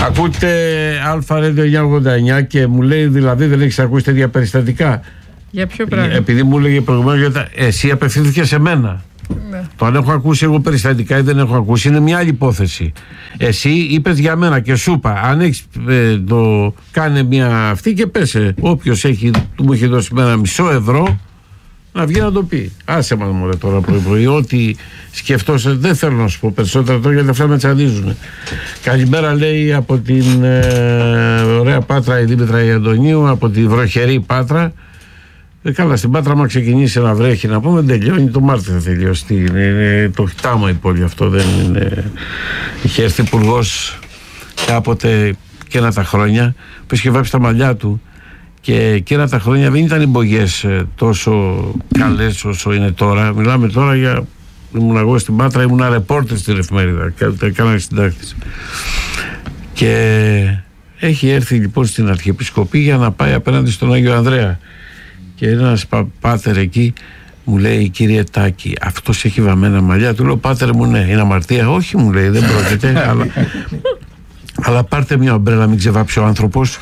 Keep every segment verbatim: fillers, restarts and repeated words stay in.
Ακούτε Αλφα Radio εννιακόσια ογδόντα εννιά και μου λέει δηλαδή δεν έχεις ακούσει τέτοια περιστατικά. Για ποιο πράγμα? Επειδή μου έλεγε προηγουμένως, εσύ απευθύνθηκε σε μένα. Ναι. Το αν έχω ακούσει εγώ περιστατικά ή δεν έχω ακούσει είναι μια άλλη υπόθεση. Εσύ είπες για μένα και σου είπα, αν έχεις ε, το κάνε μια αυτή και πέσε. Όποιος έχει, του μου έχει δώσει με ένα μισό ευρώ να βγει να το πει. Άσε μας μωρέ τώρα πρωί πρωί. Ό,τι σκεφτόσαι, δεν θέλω να σου πω περισσότερα τώρα γιατί αυτά με τσαντίζουν. Καλημέρα λέει από την ε, ωραία Πάτρα η Δήμητρα η Αντωνίου, από τη βροχερή Πάτρα. Ε, καλά, στην Πάτρα, άμα ξεκινήσει να βρέχει, να πούμε, τελειώνει το Μάρτιο. Θα τελειώσει. Είναι, είναι το χτάμα η πόλη αυτό. Δεν είναι. Είχε έρθει υπουργός κάποτε και ένα τα χρόνια που είχε βάψει τα μαλλιά του και εκείνα τα χρόνια δεν ήταν οι μπογιές τόσο καλές όσο είναι τώρα. Μιλάμε τώρα για. Ήμουν εγώ στην Πάτρα, ήμουν ρεπόρτερ στην εφημερίδα. Έκανα συντάκτης. Και έχει έρθει λοιπόν στην Αρχιεπισκοπή για να πάει απέναντι στον Άγιο Ανδρέα. Και ένας πα, πάτερ εκεί μου λέει, κύριε Τάκη, αυτός έχει βαμμένα μαλλιά. Του λέω, πάτερ μου, ναι, είναι αμαρτία. Όχι, μου λέει, δεν πρόκειται, αλλά, αλλά πάρτε μια ομπρέλα, μην ξεβάψει ο άνθρωπος.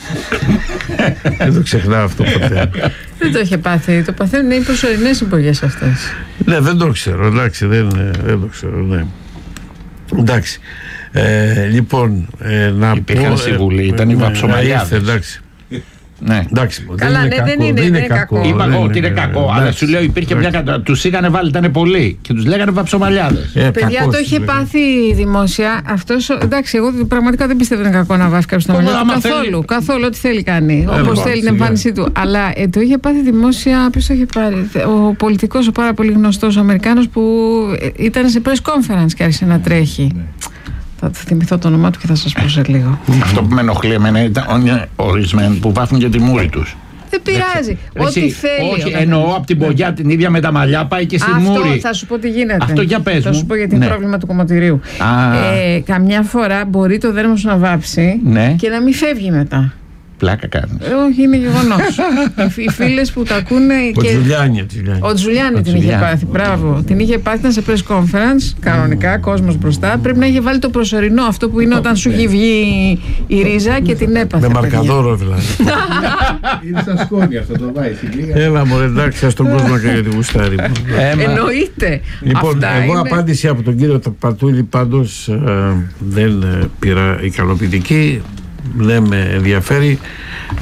Δεν το ξεχνάω αυτό ποτέ. Δεν το είχε πάθει, το παθαίνουν οι προσωρινές εμπογές αυτές. Ναι, δεν το ξέρω, εντάξει, δεν, δεν το ξέρω, ναι. Εντάξει. Ε, λοιπόν, ε, να υπήρχαν πω, στη Βουλή, ήταν οι βαψομαλιάδες. Εντάξει. Ναι. Εντάξει, καλά, δεν, ναι, είναι δεν κακό, είναι, δεν είναι είναι κακό. κακό. Είπα εγώ ότι είναι κακό, εντάξει, αλλά σου λέω υπήρχε μια κατάσταση. Τους είχαν βάλει, ήταν πολλοί και τους λέγανε βαψομαλιάδες. Ε, παιδιά, το είχε πάθει δημόσια. Αυτός, εντάξει, εγώ πραγματικά δεν πιστεύω ότι είναι κακό να βάφει κάποιος τα μαλλιά του. Καθόλου, θέλει... καθόλου, ό,τι θέλει κάνει. Ε, όπως θέλει την εμφάνισή του. Αλλά ε, το είχε πάθει δημόσια. Ποιος το είχε πάρει? Ο πολιτικός, ο πάρα πολύ γνωστός ο Αμερικάνος που ήταν σε press conference και άρχισε να τρέχει. Θα θυμηθώ το όνομά του και θα σας πω σε λίγο. Αυτό που με ενοχλεί εμένα ήταν ορισμένοι που βάφουν και τη μούρη τους. Δεν πειράζει. Ό,τι Εσύ, θέλει. Όχι, εννοώ από την πογιά την ίδια με τα μαλλιά πάει και στη αυτό, μούρη. Θα σου πω τι γίνεται. Αυτό για πες Θα μου. σου πω γιατί είναι Ναι. πρόβλημα του κομματηρίου. Ε, καμιά φορά μπορεί το δέρμα σου να βάψει ναι. και να μην φεύγει μετά. Πλάκα κάνεις. Ε, όχι, είναι γεγονός. Οι φίλες που τα ακούνε. Ο και... Τζουλιάνι. Ο Τζουλιάνι την είχε πάθει. Μπράβο. Την είχε πάθει, ήταν σε press conference. Κανονικά, κόσμος μπροστά. Πρέπει να είχε βάλει το προσωρινό, αυτό που είναι όταν σου έχει βγει η ρίζα και την έπαθε. Με μαρκαδόρο δηλαδή. Είναι σαν σκόνη αυτό το βάζει. Έλα μωρέ, εντάξει, ας τον κόσμο και τη γουστάρι. Εννοείται. Λοιπόν, εγώ απάντηση από τον κύριο Πατούλη πάντως δεν πήρα ικανοποιητική. Δεν με ενδιαφέρει. Ε,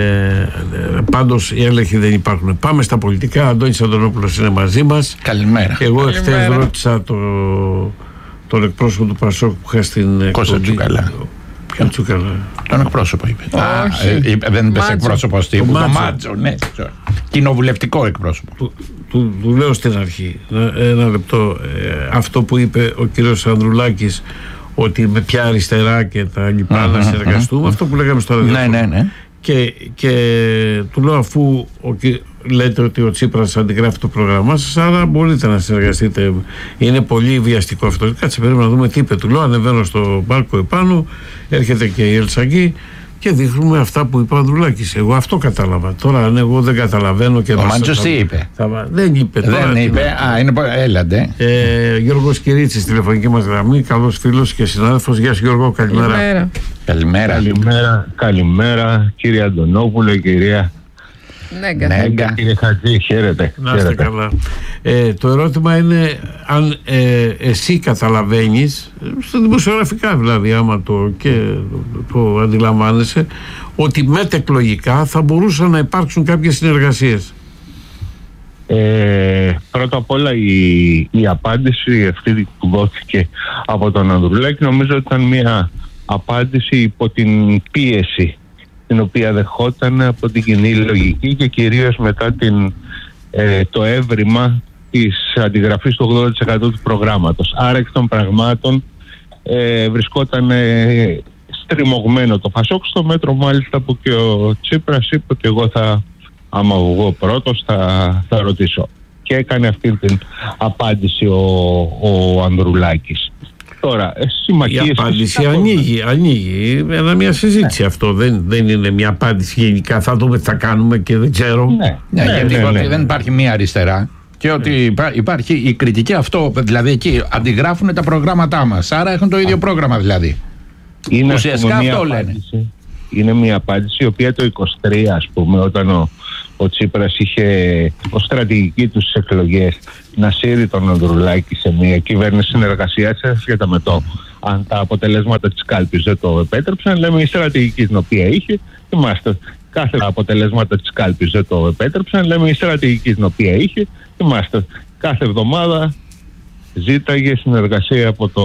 πάντως οι έλεγχοι δεν υπάρχουν. Πάμε στα πολιτικά. Αντώνης Αντωνόπουλος είναι μαζί μας. Καλημέρα. Εγώ εχθές ρώτησα το, τον εκπρόσωπο του Πασόκ που είχα στην Κώστα Τσουκαλά. Ποιον Τσουκαλά? Τον εκπρόσωπο είπε. Α, ε, δεν είπες εκπρόσωπος τύπου. Το Μάτσο, ναι. Κοινοβουλευτικό εκπρόσωπο. Του, του, του λέω στην αρχή ένα λεπτό, ε, αυτό που είπε ο κύριος Ανδρουλάκης, ότι με ποια αριστερά και τα λοιπά mm-hmm, να συνεργαστούμε, mm-hmm. αυτό που λέγαμε στο ραδιόφωνο. Ναι, ναι, ναι. Και, και του λέω, αφού ο, λέτε ότι ο Τσίπρας αντιγράφει το πρόγραμμά σας, άρα μπορείτε να συνεργαστείτε. Είναι πολύ βιαστικό αυτό. Κάτσε, περίμενα να δούμε τι είπε. Του λέω, ανεβαίνω στο μπάλκο επάνω, έρχεται και η Ελσαγκή και δείχνουμε αυτά που είπε ο Ανδρουλάκης. Εγώ αυτό κατάλαβα. Τώρα, αν εγώ δεν καταλαβαίνω και. Ο Μάντσος τι είπε? Θα, δεν είπε. Δεν τώρα, είπε. Α, είναι. Έλαντε. Ε, Γιώργος Κυρίτσης, τηλεφωνική μας γραμμή. Καλός φίλος και συνάδελφος. Γεια σου, Γιώργο. Καλημέρα. Καλημέρα. Καλημέρα. Καλημέρα, καλημέρα κύριε Αντωνόπουλο, κυρία Νέγκα. Νέγκα. Κύριε Χατζή, χαίρετε. Να είστε χαίρετε. καλά. Ε, το ερώτημα είναι αν ε, εσύ καταλαβαίνεις, στα δημοσιογραφικά δηλαδή, άμα το, και, το, το αντιλαμβάνεσαι, ότι μετεκλογικά θα μπορούσαν να υπάρξουν κάποιες συνεργασίες. Ε, πρώτα απ' όλα η, η απάντηση αυτή που δόθηκε από τον Ανδρουλάκη νομίζω ότι ήταν μια απάντηση υπό την πίεση την οποία δεχόταν από την κοινή λογική και κυρίως μετά την, ε, το έβριμα της αντιγραφής του ογδόντα τοις εκατό του προγράμματος. Άρα εκ των πραγμάτων ε, βρισκόταν ε, στριμωγμένο το Πασόκ, στο μέτρο μάλιστα που και ο Τσίπρας είπε ότι εγώ θα, άμα εγώ πρώτος θα, θα ρωτήσω. Και έκανε αυτή την απάντηση ο, ο Ανδρουλάκης. Τώρα, συμμαχίες... Η απάντηση ανοίγει, ανοίγει ένα μια συζήτηση, ναι. Αυτό δεν, δεν είναι μια απάντηση γενικά, θα δούμε τι θα κάνουμε και δεν ξέρω. Ναι, ναι, ναι, γιατί ναι, ναι, ναι. δεν υπάρχει μία αριστερά και ότι ναι. υπάρχει η κριτική αυτό, δηλαδή εκεί αντιγράφουν τα προγράμματά μας, άρα έχουν το ίδιο Α. πρόγραμμα δηλαδή. Είναι, ουσιαστικά πούμε, αυτό μια λένε. απάντηση, είναι μια απάντηση η οποία το είκοσι τρία, ας πούμε, όταν ο, ο Τσίπρας είχε ως στρατηγική του στις εκλογές να σύρει τον Ανδρουλάκη σε μια κυβέρνηση συνεργασίας ασχετά με το αν τα αποτελέσματα της κάλπης δεν το επέτρεψαν, λέμε η στρατηγική την οποία είχε, θυμάστε, κάθε αποτελέσματα της κάλπης δεν το επέτρεψαν, λέμε η στρατηγική την οποία είχε, θυμάστε, κάθε εβδομάδα ζήταγε συνεργασία από το